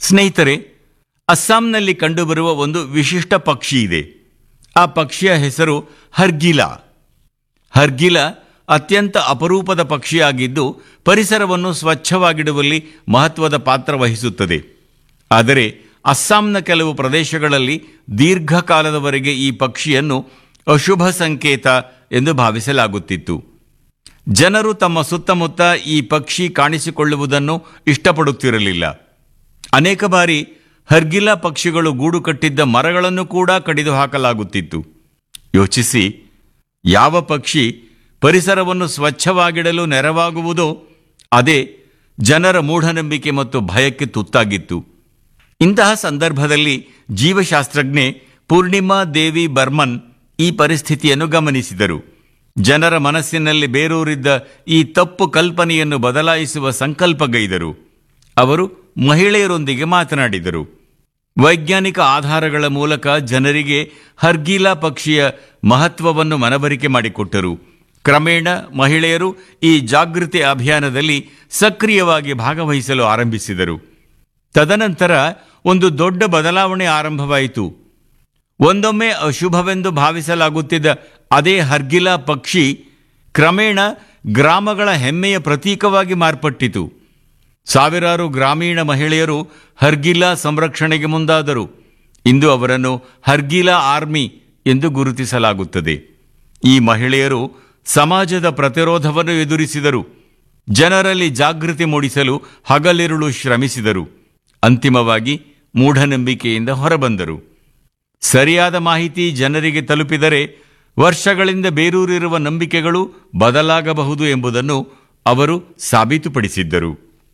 ಸ್ನೇಹಿತರೆ, ಅಸ್ಸಾಂನಲ್ಲಿ ಕಂಡುಬರುವ ಒಂದು ವಿಶಿಷ್ಟ ಪಕ್ಷಿ ಇದೆ. ಆ ಪಕ್ಷಿಯ ಹೆಸರು ಹರ್ಗಿಲ. ಹರ್ಗಿಲ ಅತ್ಯಂತ ಅಪರೂಪದ ಪಕ್ಷಿಯಾಗಿದ್ದು ಪರಿಸರವನ್ನು ಸ್ವಚ್ಛವಾಗಿಡುವಲ್ಲಿ ಮಹತ್ವದ ಪಾತ್ರ ವಹಿಸುತ್ತದೆ. ಆದರೆ ಅಸ್ಸಾಂನ ಕೆಲವು ಪ್ರದೇಶಗಳಲ್ಲಿ ದೀರ್ಘಕಾಲದವರೆಗೆ ಈ ಪಕ್ಷಿಯನ್ನು ಅಶುಭ ಸಂಕೇತ ಎಂದು ಭಾವಿಸಲಾಗುತ್ತಿತ್ತು. ಜನರು ತಮ್ಮ ಸುತ್ತಮುತ್ತ ಈ ಪಕ್ಷಿ ಕಾಣಿಸಿಕೊಳ್ಳುವುದನ್ನು ಇಷ್ಟಪಡುತ್ತಿರಲಿಲ್ಲ. ಅನೇಕ ಬಾರಿ ಹರ್ಗಿಲ ಪಕ್ಷಿಗಳು ಗೂಡು ಕಟ್ಟಿದ್ದ ಮರಗಳನ್ನು ಕೂಡ ಕಡಿದು ಹಾಕಲಾಗುತ್ತಿತ್ತು. ಯೋಚಿಸಿ, ಯಾವ ಪಕ್ಷಿ ಪರಿಸರವನ್ನು ಸ್ವಚ್ಛವಾಗಿಡಲು ನೆರವಾಗುವುದೋ ಅದೇ ಜನರ ಮೂಢನಂಬಿಕೆ ಮತ್ತು ಭಯಕ್ಕೆ ತುತ್ತಾಗಿತ್ತು. ಇಂತಹ ಸಂದರ್ಭದಲ್ಲಿ ಜೀವಶಾಸ್ತ್ರಜ್ಞೆ ಪೂರ್ಣಿಮಾ ದೇವಿ ಬರ್ಮನ್ ಈ ಪರಿಸ್ಥಿತಿಯನ್ನು ಗಮನಿಸಿದರು. ಜನರ ಮನಸ್ಸಿನಲ್ಲಿ ಬೇರೂರಿದ್ದ ಈ ತಪ್ಪು ಕಲ್ಪನೆಯನ್ನು ಬದಲಾಯಿಸುವ ಸಂಕಲ್ಪಗೈದರು. ಅವರು ಮಹಿಳೆಯರೊಂದಿಗೆ ಮಾತನಾಡಿದರು. ವೈಜ್ಞಾನಿಕ ಆಧಾರಗಳ ಮೂಲಕ ಜನರಿಗೆ ಹರ್ಗಿಲ ಪಕ್ಷಿಯ ಮಹತ್ವವನ್ನು ಮನವರಿಕೆ ಮಾಡಿಕೊಟ್ಟರು. ಕ್ರಮೇಣ ಮಹಿಳೆಯರು ಈ ಜಾಗೃತಿ ಅಭಿಯಾನದಲ್ಲಿ ಸಕ್ರಿಯವಾಗಿ ಭಾಗವಹಿಸಲು ಆರಂಭಿಸಿದರು. ತದನಂತರ ಒಂದು ದೊಡ್ಡ ಬದಲಾವಣೆ ಆರಂಭವಾಯಿತು. ಒಂದೊಮ್ಮೆ ಅಶುಭವೆಂದು ಭಾವಿಸಲಾಗುತ್ತಿದ್ದ ಅದೇ ಹರ್ಗಿಲ ಪಕ್ಷಿ ಕ್ರಮೇಣ ಗ್ರಾಮಗಳ ಹೆಮ್ಮೆಯ ಪ್ರತೀಕವಾಗಿ ಮಾರ್ಪಟ್ಟಿತು. ಸಾವಿರಾರು ಗ್ರಾಮೀಣ ಮಹಿಳೆಯರು ಹರ್ಗಿಲ ಸಂರಕ್ಷಣೆಗೆ ಮುಂದಾದರು. ಇಂದು ಅವರನ್ನು ಹರ್ಗಿಲ ಆರ್ಮಿ ಎಂದು ಗುರುತಿಸಲಾಗುತ್ತದೆ. ಈ ಮಹಿಳೆಯರು ಸಮಾಜದ ಪ್ರತಿರೋಧವನ್ನು ಎದುರಿಸಿದರು. ಜನರಲ್ಲಿ ಜಾಗೃತಿ ಮೂಡಿಸಲು ಹಗಲಿರುಳು ಶ್ರಮಿಸಿದರು. ಅಂತಿಮವಾಗಿ ಮೂಢನಂಬಿಕೆಯಿಂದ ಹೊರಬಂದರು. ಸರಿಯಾದ ಮಾಹಿತಿ ಜನರಿಗೆ ತಲುಪಿದರೆ ವರ್ಷಗಳಿಂದ ಬೇರೂರಿರುವ ನಂಬಿಕೆಗಳು ಬದಲಾಗಬಹುದು ಎಂಬುದನ್ನು ಅವರು ಸಾಬೀತುಪಡಿಸಿದ್ದರು.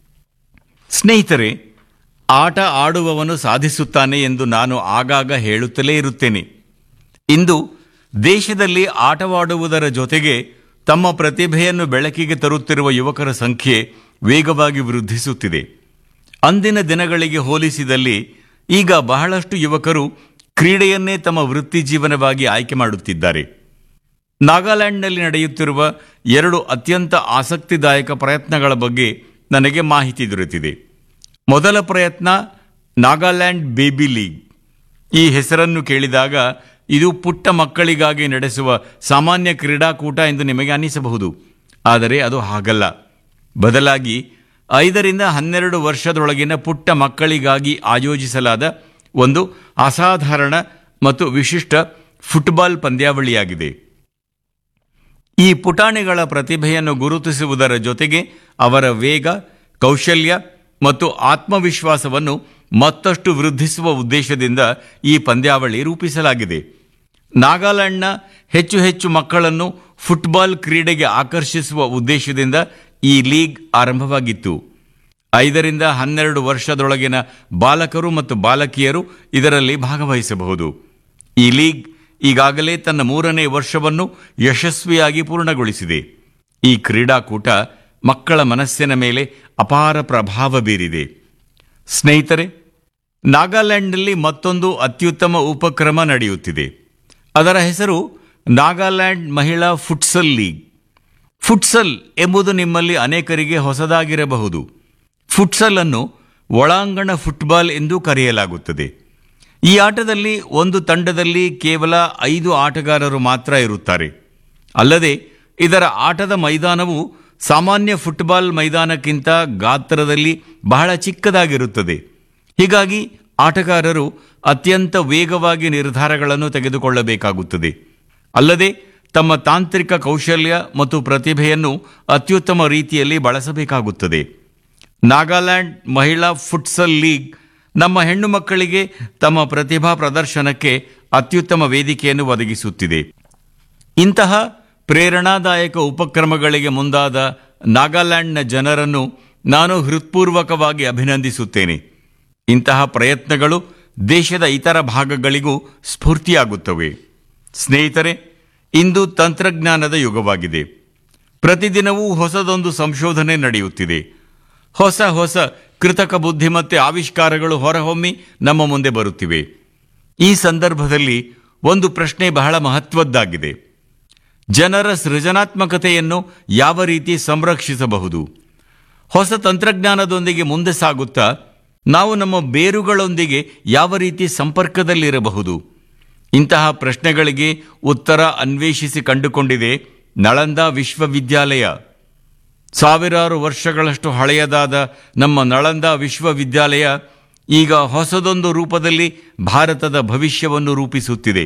ಸ್ನೇಹಿತರೆ, ಆಟ ಆಡುವವನು ಸಾಧಿಸುತ್ತಾನೆ ಎಂದು ನಾನು ಆಗಾಗ ಹೇಳುತ್ತಲೇ ಇರುತ್ತೇನೆ. ಇಂದು ದೇಶದಲ್ಲಿ ಆಟವಾಡುವುದರ ಜೊತೆಗೆ ತಮ್ಮ ಪ್ರತಿಭೆಯನ್ನು ಬೆಳಕಿಗೆ ತರುತ್ತಿರುವ ಯುವಕರ ಸಂಖ್ಯೆ ವೇಗವಾಗಿ ವೃದ್ಧಿಸುತ್ತಿದೆ. ಅಂದಿನ ದಿನಗಳಿಗೆ ಹೋಲಿಸಿದಲ್ಲಿ ಈಗ ಬಹಳಷ್ಟು ಯುವಕರು ಕ್ರೀಡೆಯನ್ನೇ ತಮ್ಮ ವೃತ್ತಿ ಜೀವನವಾಗಿ ಆಯ್ಕೆ ಮಾಡುತ್ತಿದ್ದಾರೆ. ನಾಗಾಲ್ಯಾಂಡ್ನಲ್ಲಿ ನಡೆಯುತ್ತಿರುವ 2 ಅತ್ಯಂತ ಆಸಕ್ತಿದಾಯಕ ಪ್ರಯತ್ನಗಳ ಬಗ್ಗೆ ನನಗೆ ಮಾಹಿತಿ ದೊರೆತಿದೆ. ಮೊದಲ ಪ್ರಯತ್ನ ನಾಗಾಲ್ಯಾಂಡ್ ಬೇಬಿ ಲೀಗ್. ಈ ಹೆಸರನ್ನು ಕೇಳಿದಾಗ ಇದು ಪುಟ್ಟ ಮಕ್ಕಳಿಗಾಗಿ ನಡೆಸುವ ಸಾಮಾನ್ಯ ಕ್ರೀಡಾಕೂಟ ಎಂದು ನಿಮಗೆ ಅನ್ನಿಸಬಹುದು. ಆದರೆ ಅದು ಹಾಗಲ್ಲ. ಬದಲಾಗಿ 5ರಿಂದ 12 ವರ್ಷದೊಳಗಿನ ಪುಟ್ಟ ಮಕ್ಕಳಿಗಾಗಿ ಆಯೋಜಿಸಲಾದ ಒಂದು ಅಸಾಧಾರಣ ಮತ್ತು ವಿಶಿಷ್ಟ ಫುಟ್ಬಾಲ್ ಪಂದ್ಯಾವಳಿಯಾಗಿದೆ. ಈ ಪುಟಾಣಿಗಳ ಪ್ರತಿಭೆಯನ್ನು ಗುರುತಿಸುವುದರ ಜೊತೆಗೆ ಅವರ ವೇಗ, ಕೌಶಲ್ಯ ಮತ್ತು ಆತ್ಮವಿಶ್ವಾಸವನ್ನು ಮತ್ತಷ್ಟು ವೃದ್ಧಿಸುವ ಉದ್ದೇಶದಿಂದ ಈ ಪಂದ್ಯಾವಳಿ ರೂಪಿಸಲಾಗಿದೆ. ನಾಗಾಲ್ಯಾಂಡ್ನ ಹೆಚ್ಚು ಹೆಚ್ಚು ಮಕ್ಕಳನ್ನು ಫುಟ್ಬಾಲ್ ಕ್ರೀಡೆಗೆ ಆಕರ್ಷಿಸುವ ಉದ್ದೇಶದಿಂದ ಈ ಲೀಗ್ ಆರಂಭವಾಗಿತ್ತು. 5ರಿಂದ 12 ವರ್ಷದೊಳಗಿನ ಬಾಲಕರು ಮತ್ತು ಬಾಲಕಿಯರು ಇದರಲ್ಲಿ ಭಾಗವಹಿಸಬಹುದು. ಈ ಲೀಗ್ ಈಗಾಗಲೇ ತನ್ನ 3ನೇ ವರ್ಷವನ್ನು ಯಶಸ್ವಿಯಾಗಿ ಪೂರ್ಣಗೊಳಿಸಿದೆ. ಈ ಕ್ರೀಡಾಕೂಟ ಮಕ್ಕಳ ಮನಸ್ಸಿನ ಮೇಲೆ ಅಪಾರ ಪ್ರಭಾವ ಬೀರಿದೆ. ಸ್ನೇಹಿತರೆ, ನಾಗಾಲ್ಯಾಂಡ್ನಲ್ಲಿ ಮತ್ತೊಂದು ಅತ್ಯುತ್ತಮ ಉಪಕ್ರಮ ನಡೆಯುತ್ತಿದೆ. ಅದರ ಹೆಸರು ನಾಗಾಲ್ಯಾಂಡ್ ಮಹಿಳಾ ಫುಟ್ಸಲ್ ಲೀಗ್. ಫುಟ್ಸಲ್ ಎಂಬುದು ನಿಮ್ಮಲ್ಲಿ ಅನೇಕರಿಗೆ ಹೊಸದಾಗಿರಬಹುದು. ಫುಟ್ಸಲ್ ಅನ್ನು ಒಳಾಂಗಣ ಫುಟ್ಬಾಲ್ ಎಂದು ಕರೆಯಲಾಗುತ್ತದೆ. ಈ ಆಟದಲ್ಲಿ ಒಂದು ತಂಡದಲ್ಲಿ ಕೇವಲ 5 ಆಟಗಾರರು ಮಾತ್ರ ಇರುತ್ತಾರೆ. ಅಲ್ಲದೆ ಇದರ ಆಟದ ಮೈದಾನವು ಸಾಮಾನ್ಯ ಫುಟ್ಬಾಲ್ ಮೈದಾನಕ್ಕಿಂತ ಗಾತ್ರದಲ್ಲಿ ಬಹಳ ಚಿಕ್ಕದಾಗಿರುತ್ತದೆ. ಹೀಗಾಗಿ ಆಟಗಾರರು ಅತ್ಯಂತ ವೇಗವಾಗಿ ನಿರ್ಧಾರಗಳನ್ನು ತೆಗೆದುಕೊಳ್ಳಬೇಕಾಗುತ್ತದೆ. ಅಲ್ಲದೆ ತಮ್ಮ ತಾಂತ್ರಿಕ ಕೌಶಲ್ಯ ಮತ್ತು ಪ್ರತಿಭೆಯನ್ನು ಅತ್ಯುತ್ತಮ ರೀತಿಯಲ್ಲಿ ಬಳಸಬೇಕಾಗುತ್ತದೆ. ನಾಗಾಲ್ಯಾಂಡ್ ಮಹಿಳಾ ಫುಟ್ಸಲ್ ಲೀಗ್ ನಮ್ಮ ಹೆಣ್ಣು ಮಕ್ಕಳಿಗೆ ತಮ್ಮ ಪ್ರತಿಭಾ ಪ್ರದರ್ಶನಕ್ಕೆ ಅತ್ಯುತ್ತಮ ವೇದಿಕೆಯನ್ನು ಒದಗಿಸುತ್ತಿದೆ. ಇಂತಹ ಪ್ರೇರಣಾದಾಯಕ ಉಪಕ್ರಮಗಳಿಗೆ ಮುಂದಾದ ನಾಗಾಲ್ಯಾಂಡ್ನ ಜನರನ್ನು ನಾನು ಹೃತ್ಪೂರ್ವಕವಾಗಿ ಅಭಿನಂದಿಸುತ್ತೇನೆ. ಇಂತಹ ಪ್ರಯತ್ನಗಳು ದೇಶದ ಇತರ ಭಾಗಗಳಿಗೂ ಸ್ಫೂರ್ತಿಯಾಗುತ್ತವೆ. ಸ್ನೇಹಿತರೆ, ಇಂದು ತಂತ್ರಜ್ಞಾನದ ಯುಗವಾಗಿದೆ. ಪ್ರತಿದಿನವೂ ಹೊಸದೊಂದು ಸಂಶೋಧನೆ ನಡೆಯುತ್ತಿದೆ. ಹೊಸ ಹೊಸ ಕೃತಕ ಬುದ್ಧಿಮತ್ತೆ ಆವಿಷ್ಕಾರಗಳು ಹೊರಹೊಮ್ಮಿ ನಮ್ಮ ಮುಂದೆ ಬರುತ್ತಿವೆ. ಈ ಸಂದರ್ಭದಲ್ಲಿ ಒಂದು ಪ್ರಶ್ನೆ ಬಹಳ ಮಹತ್ವದ್ದಾಗಿದೆ. ಜನರ ಸೃಜನಾತ್ಮಕತೆಯನ್ನು ಯಾವ ರೀತಿ ಸಂರಕ್ಷಿಸಬಹುದು? ಹೊಸ ತಂತ್ರಜ್ಞಾನದೊಂದಿಗೆ ಮುಂದೆ ಸಾಗುತ್ತಾ ನಾವು ನಮ್ಮ ಬೇರುಗಳೊಂದಿಗೆ ಯಾವ ರೀತಿ ಸಂಪರ್ಕದಲ್ಲಿರಬಹುದು? ಇಂತಹ ಪ್ರಶ್ನೆಗಳಿಗೆ ಉತ್ತರ ಅನ್ವೇಷಿಸಿ ಕಂಡುಕೊಂಡಿದೆ ನಳಂದ ವಿಶ್ವವಿದ್ಯಾಲಯ. ಸಾವಿರಾರು ವರ್ಷಗಳಷ್ಟು ಹಳೆಯದಾದ ನಮ್ಮ ನಳಂದ ವಿಶ್ವವಿದ್ಯಾಲಯ ಈಗ ಹೊಸದೊಂದು ರೂಪದಲ್ಲಿ ಭಾರತದ ಭವಿಷ್ಯವನ್ನು ರೂಪಿಸುತ್ತಿದೆ.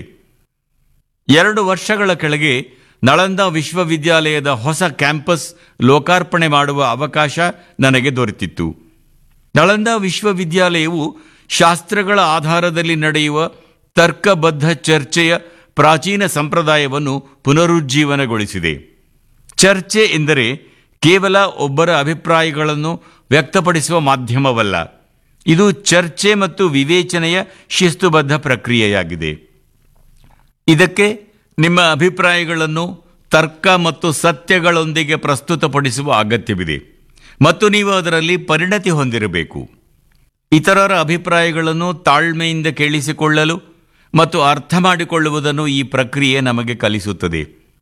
2 ವರ್ಷಗಳ ಕೆಳಗೆ ನಳಂದ ವಿಶ್ವವಿದ್ಯಾಲಯದ ಹೊಸ ಕ್ಯಾಂಪಸ್ ಲೋಕಾರ್ಪಣೆ ಮಾಡುವ ಅವಕಾಶ ನನಗೆ ದೊರೆತಿತ್ತು. ನಳಂದ ವಿಶ್ವವಿದ್ಯಾಲಯವು ಶಾಸ್ತ್ರಗಳ ಆಧಾರದಲ್ಲಿ ನಡೆಯುವ ತರ್ಕಬದ್ಧ ಚರ್ಚೆಯ ಪ್ರಾಚೀನ ಸಂಪ್ರದಾಯವನ್ನು ಪುನರುಜ್ಜೀವನಗೊಳಿಸಿದೆ. ಚರ್ಚೆ ಎಂದರೆ ಕೇವಲ ಒಬ್ಬರ ಅಭಿಪ್ರಾಯಗಳನ್ನು ವ್ಯಕ್ತಪಡಿಸುವ ಮಾಧ್ಯಮವಲ್ಲ, ಇದು ಚರ್ಚೆ ಮತ್ತು ವಿವೇಚನೆಯ ಶಿಸ್ತುಬದ್ಧ ಪ್ರಕ್ರಿಯೆಯಾಗಿದೆ. ಇದಕ್ಕೆ ನಿಮ್ಮ ಅಭಿಪ್ರಾಯಗಳನ್ನು ತರ್ಕ ಮತ್ತು ಸತ್ಯಗಳೊಂದಿಗೆ ಪ್ರಸ್ತುತಪಡಿಸುವ ಅಗತ್ಯವಿದೆ ಮತ್ತು ನೀವು ಅದರಲ್ಲಿ ಪರಿಣತಿ ಹೊಂದಿರಬೇಕು. ಇತರರ ಅಭಿಪ್ರಾಯಗಳನ್ನು ತಾಳ್ಮೆಯಿಂದ ಕೇಳಿಸಿಕೊಳ್ಳಲು ಮತ್ತು ಅರ್ಥ ಮಾಡಿಕೊಳ್ಳುವುದನ್ನು ಈ ಪ್ರಕ್ರಿಯೆ ನಮಗೆ ಕಲಿಸುತ್ತದೆ.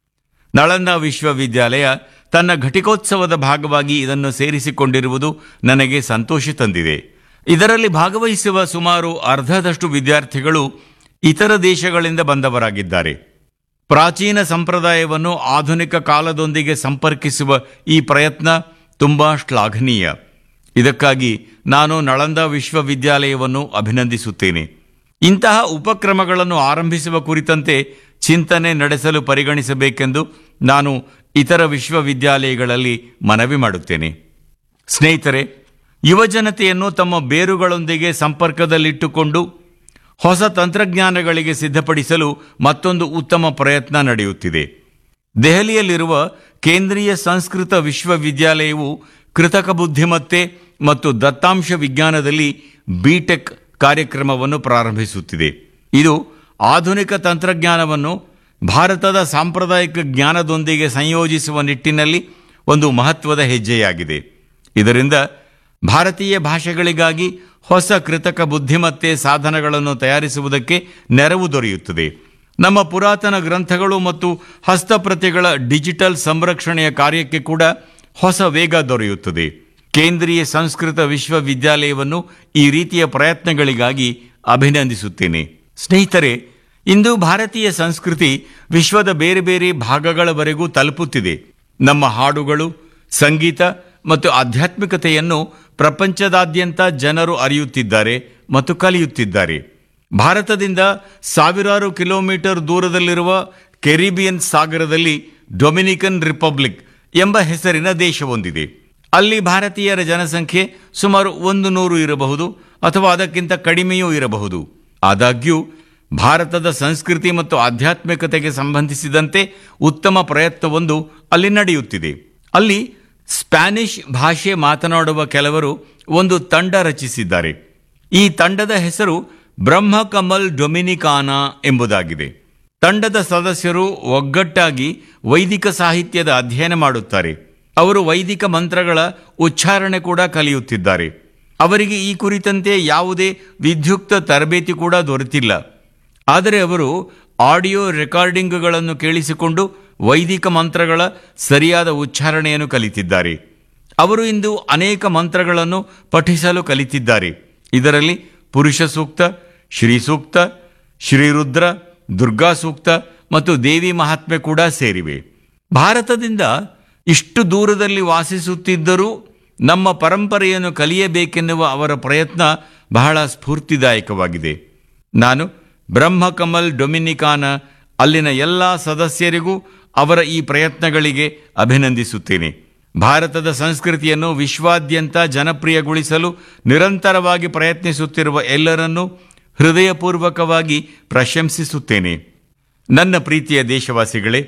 ನಳಂದ ವಿಶ್ವವಿದ್ಯಾಲಯ ತನ್ನ ಘಟಿಕೋತ್ಸವದ ಭಾಗವಾಗಿ ಇದನ್ನು ಸೇರಿಸಿಕೊಂಡಿರುವುದು ನನಗೆ ಸಂತೋಷ ತಂದಿದೆ. ಇದರಲ್ಲಿ ಭಾಗವಹಿಸುವ ಸುಮಾರು ಅರ್ಧದಷ್ಟು ವಿದ್ಯಾರ್ಥಿಗಳು ಇತರ ದೇಶಗಳಿಂದ ಬಂದವರಾಗಿದ್ದಾರೆ. ಪ್ರಾಚೀನ ಸಂಪ್ರದಾಯವನ್ನು ಆಧುನಿಕ ಕಾಲದೊಂದಿಗೆ ಸಂಪರ್ಕಿಸುವ ಈ ಪ್ರಯತ್ನ ತುಂಬ ಶ್ಲಾಘನೀಯ. ಇದಕ್ಕಾಗಿ ನಾನು ನಳಂದ ವಿಶ್ವವಿದ್ಯಾಲಯವನ್ನು ಅಭಿನಂದಿಸುತ್ತೇನೆ. ಇಂತಹ ಉಪಕ್ರಮಗಳನ್ನು ಆರಂಭಿಸುವ ಕುರಿತಂತೆ ಚಿಂತನೆ ನಡೆಸಲು ಪರಿಗಣಿಸಬೇಕೆಂದು ನಾನು ಇತರ ವಿಶ್ವವಿದ್ಯಾಲಯಗಳಲ್ಲಿ ಮನವಿ ಮಾಡುತ್ತೇನೆ. ಸ್ನೇಹಿತರೆ, ಯುವಜನತೆಯನ್ನು ತಮ್ಮ ಬೇರುಗಳೊಂದಿಗೆ ಸಂಪರ್ಕದಲ್ಲಿಟ್ಟುಕೊಂಡು ಹೊಸ ತಂತ್ರಜ್ಞಾನಗಳಿಗೆ ಸಿದ್ಧಪಡಿಸಲು ಮತ್ತೊಂದು ಉತ್ತಮ ಪ್ರಯತ್ನ ನಡೆಯುತ್ತಿದೆ. ದೆಹಲಿಯಲ್ಲಿರುವ ಕೇಂದ್ರೀಯ ಸಂಸ್ಕೃತ ವಿಶ್ವವಿದ್ಯಾಲಯವು ಕೃತಕ ಬುದ್ಧಿಮತ್ತೆ ಮತ್ತು ದತ್ತಾಂಶ ವಿಜ್ಞಾನದಲ್ಲಿ ಬಿಟೆಕ್ ಕಾರ್ಯಕ್ರಮವನ್ನು ಪ್ರಾರಂಭಿಸುತ್ತಿದೆ. ಇದು ಆಧುನಿಕ ತಂತ್ರಜ್ಞಾನವನ್ನು ಭಾರತದ ಸಾಂಪ್ರದಾಯಿಕ ಜ್ಞಾನದೊಂದಿಗೆ ಸಂಯೋಜಿಸುವ ನಿಟ್ಟಿನಲ್ಲಿ ಒಂದು ಮಹತ್ವದ ಹೆಜ್ಜೆಯಾಗಿದೆ. ಇದರಿಂದ ಭಾರತೀಯ ಭಾಷೆಗಳಿಗಾಗಿ ಹೊಸ ಕೃತಕ ಬುದ್ಧಿಮತ್ತೆ ಸಾಧನಗಳನ್ನು ತಯಾರಿಸುವುದಕ್ಕೆ ನೆರವು ದೊರೆಯುತ್ತದೆ. ನಮ್ಮ ಪುರಾತನ ಗ್ರಂಥಗಳು ಮತ್ತು ಹಸ್ತಪ್ರತಿಗಳ ಡಿಜಿಟಲ್ ಸಂರಕ್ಷಣೆಯ ಕಾರ್ಯಕ್ಕೆ ಕೂಡ ಹೊಸ ವೇಗ ದೊರೆಯುತ್ತದೆ. ಕೇಂದ್ರೀಯ ಸಂಸ್ಕೃತ ವಿಶ್ವವಿದ್ಯಾಲಯವನ್ನು ಈ ರೀತಿಯ ಪ್ರಯತ್ನಗಳಿಗಾಗಿ ಅಭಿನಂದಿಸುತ್ತೇನೆ. ಸ್ನೇಹಿತರೆ, ಇಂದು ಭಾರತೀಯ ಸಂಸ್ಕೃತಿ ವಿಶ್ವದ ಬೇರೆ ಬೇರೆ ಭಾಗಗಳವರೆಗೂ ತಲುಪುತ್ತಿದೆ. ನಮ್ಮ ಹಾಡುಗಳು, ಸಂಗೀತ ಮತ್ತು ಆಧ್ಯಾತ್ಮಿಕತೆಯನ್ನು ಪ್ರಪಂಚದಾದ್ಯಂತ ಜನರು ಅರಿಯುತ್ತಿದ್ದಾರೆ ಮತ್ತು ಕಲಿಯುತ್ತಿದ್ದಾರೆ. ಭಾರತದಿಂದ ಸಾವಿರಾರು ಕಿಲೋಮೀಟರ್ ದೂರದಲ್ಲಿರುವ ಕೆರಿಬಿಯನ್ ಸಾಗರದಲ್ಲಿ ಡೊಮಿನಿಕನ್ ರಿಪಬ್ಲಿಕ್ ಎಂಬ ಹೆಸರಿನ ದೇಶವೊಂದಿದೆ. ಅಲ್ಲಿ ಭಾರತೀಯರ ಜನಸಂಖ್ಯೆ ಸುಮಾರು 100 ಇರಬಹುದು ಅಥವಾ ಅದಕ್ಕಿಂತ ಕಡಿಮೆಯೂ ಇರಬಹುದು. ಆದಾಗ್ಯೂ ಭಾರತದ ಸಂಸ್ಕೃತಿ ಮತ್ತು ಆಧ್ಯಾತ್ಮಿಕತೆಗೆ ಸಂಬಂಧಿಸಿದಂತೆ ಉತ್ತಮ ಪ್ರಯತ್ನವೊಂದು ಅಲ್ಲಿ ನಡೆಯುತ್ತಿದೆ. ಅಲ್ಲಿ ಸ್ಪ್ಯಾನಿಷ್ ಭಾಷೆ ಮಾತನಾಡುವ ಕೆಲವರು ಒಂದು ತಂಡ ರಚಿಸಿದ್ದಾರೆ. ಈ ತಂಡದ ಹೆಸರು ಬ್ರಹ್ಮಕಮಲ್ ಡೊಮಿನಿಕಾನಾ ಎಂಬುದಾಗಿದೆ. ತಂಡದ ಸದಸ್ಯರು ಒಗ್ಗಟ್ಟಾಗಿ ವೈದಿಕ ಸಾಹಿತ್ಯದ ಅಧ್ಯಯನ ಮಾಡುತ್ತಾರೆ. ಅವರು ವೈದಿಕ ಮಂತ್ರಗಳ ಉಚ್ಚಾರಣೆ ಕೂಡ ಕಲಿಯುತ್ತಿದ್ದಾರೆ. ಅವರಿಗೆ ಈ ಕುರಿತಂತೆ ಯಾವುದೇ ವಿಧ್ಯುಕ್ತ ತರಬೇತಿ ಕೂಡ ದೊರೆತಿಲ್ಲ. ಆದರೆ ಅವರು ಆಡಿಯೋ ರೆಕಾರ್ಡಿಂಗ್ಗಳನ್ನು ಕೇಳಿಸಿಕೊಂಡು ವೈದಿಕ ಮಂತ್ರಗಳ ಸರಿಯಾದ ಉಚ್ಚಾರಣೆಯನ್ನು ಕಲಿತಿದ್ದಾರೆ. ಅವರು ಇಂದು ಅನೇಕ ಮಂತ್ರಗಳನ್ನು ಪಠಿಸಲು ಕಲಿತಿದ್ದಾರೆ. ಇದರಲ್ಲಿ ಪುರುಷ ಸೂಕ್ತ, ಶ್ರೀ ಸೂಕ್ತ, ಶ್ರೀರುದ್ರ, ದುರ್ಗಾ ಸೂಕ್ತ ಮತ್ತು ದೇವಿ ಮಹಾತ್ಮೆ ಕೂಡ ಸೇರಿವೆ. ಭಾರತದಿಂದ ಇಷ್ಟು ದೂರದಲ್ಲಿ ವಾಸಿಸುತ್ತಿದ್ದರೂ ನಮ್ಮ ಪರಂಪರೆಯನ್ನು ಕಲಿಯಬೇಕೆನ್ನುವ ಅವರ ಪ್ರಯತ್ನ ಬಹಳ ಸ್ಫೂರ್ತಿದಾಯಕವಾಗಿದೆ. ನಾನು ಬ್ರಹ್ಮಕಮಲ್ ಡೊಮಿನಿಕಾನ ಅಲ್ಲಿನ ಎಲ್ಲ ಸದಸ್ಯರಿಗೂ ಅವರ ಈ ಪ್ರಯತ್ನಗಳಿಗೆ ಅಭಿನಂದಿಸುತ್ತೇನೆ. ಭಾರತದ ಸಂಸ್ಕೃತಿಯನ್ನು ವಿಶ್ವಾದ್ಯಂತ ಜನಪ್ರಿಯಗೊಳಿಸಲು ನಿರಂತರವಾಗಿ ಪ್ರಯತ್ನಿಸುತ್ತಿರುವ ಎಲ್ಲರನ್ನೂ ಹೃದಯಪೂರ್ವಕವಾಗಿ ಪ್ರಶಂಸಿಸುತ್ತೇನೆ. ನನ್ನ ಪ್ರೀತಿಯ ದೇಶವಾಸಿಗಳೇ,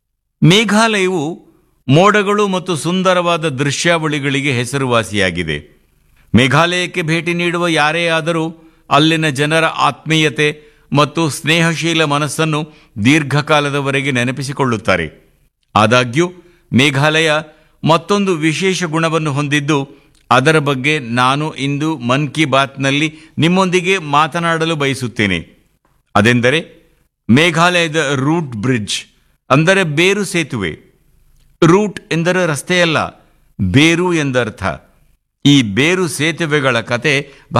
ಮೇಘಾಲಯವು ಮೋಡಗಳು ಮತ್ತು ಸುಂದರವಾದ ದೃಶ್ಯಾವಳಿಗಳಿಗೆ ಹೆಸರುವಾಸಿಯಾಗಿದೆ. ಮೇಘಾಲಯಕ್ಕೆ ಭೇಟಿ ನೀಡುವ ಯಾರೇ ಆದರೂ ಅಲ್ಲಿನ ಜನರ ಆತ್ಮೀಯತೆ ಮತ್ತು ಸ್ನೇಹಶೀಲ ಮನಸ್ಸನ್ನು ದೀರ್ಘಕಾಲದವರೆಗೆ ನೆನಪಿಸಿಕೊಳ್ಳುತ್ತಾರೆ. ಆದಾಗ್ಯೂ ಮೇಘಾಲಯ ಮತ್ತೊಂದು ವಿಶೇಷ ಗುಣವನ್ನು ಹೊಂದಿದ್ದು, ಅದರ ಬಗ್ಗೆ ನಾನು ಇಂದು ಮನ್ ಕಿ ಬಾತ್ನಲ್ಲಿ ನಿಮ್ಮೊಂದಿಗೆ ಮಾತನಾಡಲು ಬಯಸುತ್ತೇನೆ. ಅದೆಂದರೆ ಮೇಘಾಲಯದ ರೂಟ್ ಬ್ರಿಡ್ಜ್, ಅಂದರೆ ಬೇರು ಸೇತುವೆ. ರೂಟ್ ಎಂದರೆ ರಸ್ತೆಯಲ್ಲ, ಬೇರು ಎಂದರ್ಥ. ಈ ಬೇರು ಸೇತುವೆಗಳ ಕತೆ